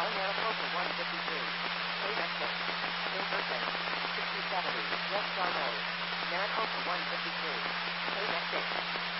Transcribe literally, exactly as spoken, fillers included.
R Maricopa one fifty-three. Ada six. Gilberton. sixty seventy. West Star Road. Maricopa one fifty-three. Ada six.